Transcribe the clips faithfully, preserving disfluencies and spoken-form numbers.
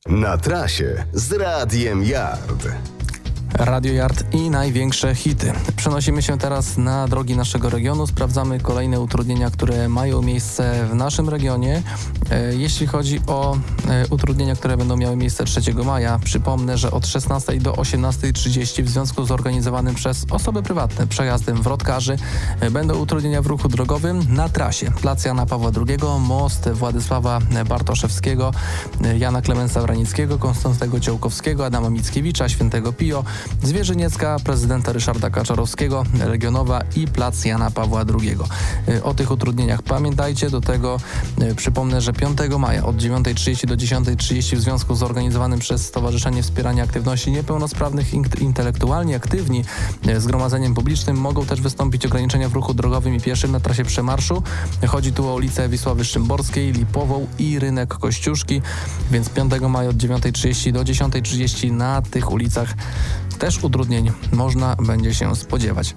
Na trasie z Radiem Yard. Radio Yard i największe hity. Przenosimy się teraz na drogi naszego regionu. Sprawdzamy kolejne utrudnienia, które mają miejsce w naszym regionie. E, jeśli chodzi o e, utrudnienia, które będą miały miejsce trzeciego maja, przypomnę, że od szesnastej do osiemnastej trzydzieści w związku z zorganizowanym przez osoby prywatne przejazdem wrotkarzy e, będą utrudnienia w ruchu drogowym na trasie Plac Jana Pawła drugiego, most Władysława Bartoszewskiego, e, Jana Klemensa Wranickiego, Konstantego Ciołkowskiego, Adama Mickiewicza, Świętego Pio, Zwierzyniecka, prezydenta Ryszarda Kaczorowskiego, Legionowa i Plac Jana Pawła drugiego. O tych utrudnieniach pamiętajcie. Do tego e, przypomnę, że piątego maja od dziewiątej trzydzieści do dziesiątej trzydzieści w związku z zorganizowanym przez Stowarzyszenie Wspierania Aktywności Niepełnosprawnych int- intelektualnie aktywni e, zgromadzeniem publicznym mogą też wystąpić ograniczenia w ruchu drogowym i pieszym na trasie przemarszu. Chodzi tu o ulicę Wisławy Szymborskiej, Lipową i Rynek Kościuszki, więc piątego maja od dziewiątej trzydzieści do dziesiątej trzydzieści na tych ulicach też utrudnień można będzie się spodziewać.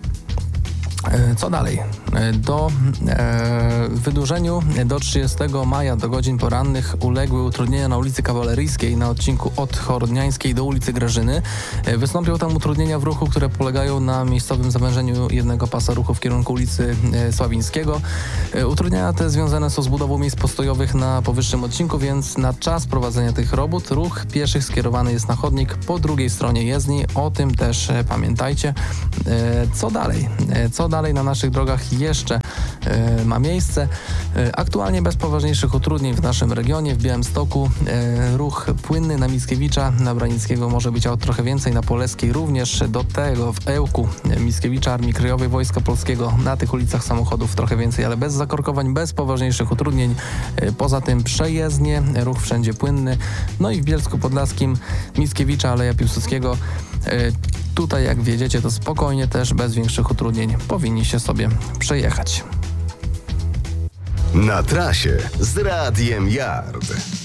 Co dalej? Do e, wydłużeniu do trzydziestego maja do godzin porannych uległy utrudnienia na ulicy Kawaleryjskiej na odcinku od Horodniańskiej do ulicy Grażyny. E, wystąpią tam utrudnienia w ruchu, które polegają na miejscowym zawężeniu jednego pasa ruchu w kierunku ulicy e, Sławińskiego. E, utrudnienia te związane są z budową miejsc postojowych na powyższym odcinku, więc na czas prowadzenia tych robót ruch pieszych skierowany jest na chodnik po drugiej stronie jezdni. O tym też e, pamiętajcie. E, co dalej? E, co dalej na naszych drogach jeszcze e, ma miejsce. E, aktualnie bez poważniejszych utrudnień w naszym regionie, w Białymstoku e, ruch płynny na Mickiewicza, na Branickiego może być aut trochę więcej, na Poleskiej również. Do tego w Ełku e, Mickiewicza, Armii Krajowej, Wojska Polskiego, na tych ulicach samochodów trochę więcej, ale bez zakorkowań, bez poważniejszych utrudnień. E, poza tym przejezdnie, ruch wszędzie płynny. No i w Bielsku Podlaskim Mickiewicza, Aleja Piłsudskiego. E, Tutaj, jak wiedziecie, to spokojnie też, bez większych utrudnień powinni się sobie przejechać. Na trasie z Radiem Yard.